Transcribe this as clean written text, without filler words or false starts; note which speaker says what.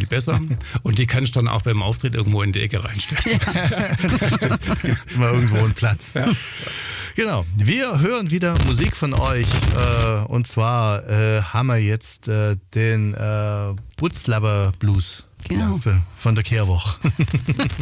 Speaker 1: viel besser. Und die kannst du dann auch beim Auftritt irgendwo in die Ecke reinstellen.
Speaker 2: Das stimmt, da gibt es immer irgendwo einen Platz.
Speaker 1: Ja.
Speaker 2: Genau, wir hören wieder Musik von euch und zwar haben wir jetzt den Butzlaber Blues
Speaker 3: Genau.
Speaker 2: von der Kehrwoche.